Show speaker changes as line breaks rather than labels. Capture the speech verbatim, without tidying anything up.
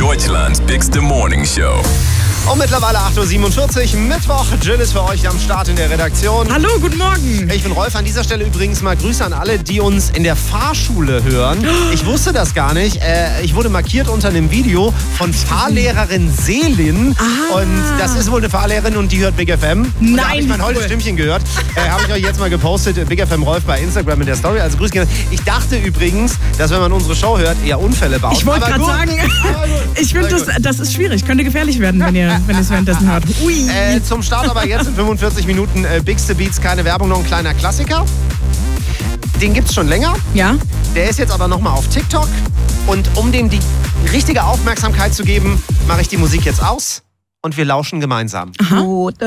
Deutschlands bigste Morning Show.
Und mittlerweile acht Uhr siebenundvierzig, Mittwoch. Jill ist für euch am Start in der Redaktion.
Hallo, guten Morgen.
Ich bin Rolf. An dieser Stelle übrigens mal Grüße an alle, die uns in der Fahrschule hören. Ich wusste das gar nicht. Ich wurde markiert unter einem Video von Fahrlehrerin Selin.
Ah.
Und das ist wohl eine Fahrlehrerin und die hört Big F M. Und
Nein,
da habe ich mein
cool.
holdes Stimmchen gehört. Äh, habe ich euch jetzt mal gepostet. Big F M Rolf bei Instagram in der Story. Also Grüße gerne. Ich dachte übrigens, dass wenn man unsere Show hört, eher Unfälle baut.
Ich wollte gerade sagen, ich finde, das, das ist schwierig. Könnte gefährlich werden, wenn ihr, wenn ihr es währenddessen hört. Ui.
Äh, zum Start aber jetzt in fünfundvierzig Minuten äh, Bigste Beats, keine Werbung, noch ein kleiner Klassiker. Den gibt's schon länger.
Ja?
Der ist jetzt aber nochmal auf TikTok. Und um dem die richtige Aufmerksamkeit zu geben, mache ich die Musik jetzt aus und wir lauschen gemeinsam.
Aha.